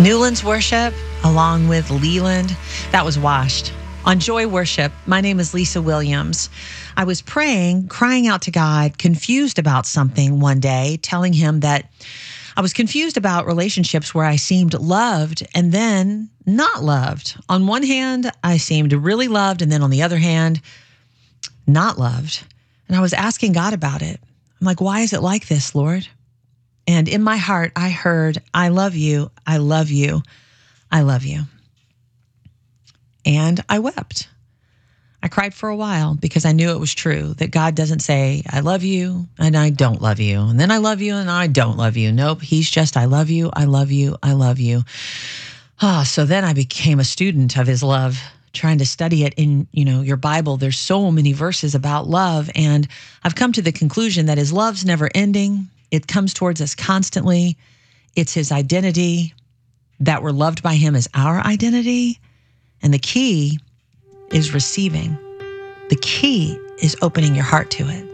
Newlands Worship, along with Leland, that was Washed. On Joy Worship, my name is Lisa Williams. I was praying, crying out to God, confused about something one day, telling him that I was confused about relationships where I seemed loved and then not loved. On one hand, I seemed really loved, and then on the other hand, not loved. And I was asking God about it. I'm like, why is it like this, Lord? And in my heart, I heard, I love you, I love you, I love you. And I wept. I cried for a while because I knew it was true, that God doesn't say, I love you, and I don't love you. And then I love you, and I don't love you. Nope, he's just, I love you, I love you, I love you. So then I became a student of his love, trying to study it in, your Bible. There's so many verses about love. And I've come to the conclusion that his love's never ending. It comes towards us constantly. It's his identity. That we're loved by him is our identity. And the key is receiving. The key is opening your heart to it.